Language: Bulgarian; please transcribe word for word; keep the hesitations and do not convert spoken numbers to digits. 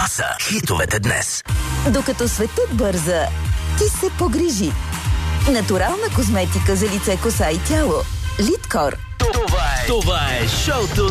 Това са хитовете днес. Докато светът бърза, ти се погрижи. Натурална козметика за лице, коса и тяло. Литкор. Това е, това е шоуто